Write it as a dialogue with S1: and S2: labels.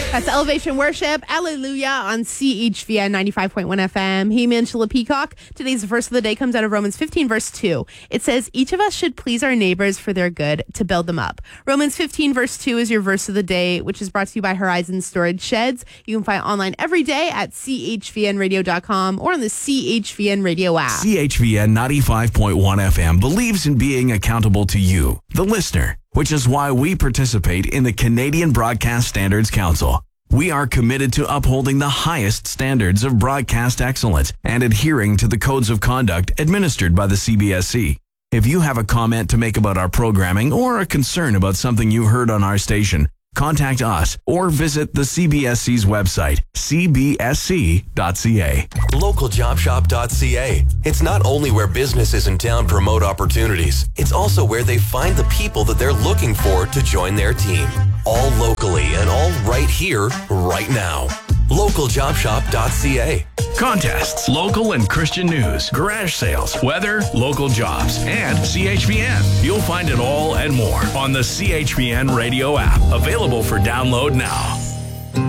S1: That's Elevation Worship, Alleluia on CHVN 95.1 FM. Hey, Angela Peacock. Today's verse of the day comes out of Romans 15, verse 2. It says, each of us should please our neighbors for their good to build them up. Romans 15, verse 2 is your verse of the day, which is brought to you by Horizon Storage Sheds. You can find online every day at chvnradio.com or on the CHVN Radio app.
S2: CHVN 95.1 FM believes in being accountable to you, the listener, which is why we participate in the Canadian Broadcast Standards Council. We are committed to upholding the highest standards of broadcast excellence and adhering to the codes of conduct administered by the CBSC. If you have a comment to make about our programming or a concern about something you heard on our station, contact us or visit the CBSC's website, cbsc.ca.
S3: Localjobshop.ca. It's not only where businesses in town promote opportunities, it's also where they find the people that they're looking for to join their team. All locally and all right here, right now. Localjobshop.ca.
S2: Contests, local and Christian news, garage sales, weather, local jobs, and CHVN. You'll find it all and more on the CHVN Radio app, available for download now.